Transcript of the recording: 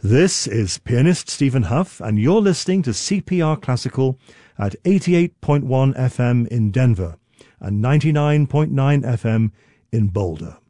This is pianist Stephen Huff, and you're listening to CPR Classical at 88.1 FM in Denver and 99.9 FM in Boulder.